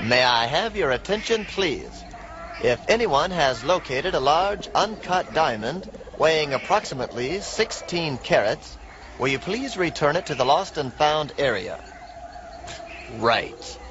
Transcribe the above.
May I have your attention, please? If anyone has located a large uncut diamond weighing approximately 16 carats, will you please return it to the lost and found area? Right.